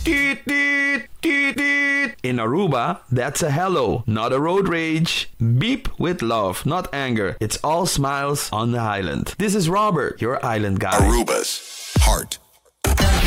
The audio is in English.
Toot, toot, toot, toot. In Aruba, that's a hello, not a road rage. Beep with love, not anger. It's all smiles on the island. This is Robert, your island guy. Aruba's heart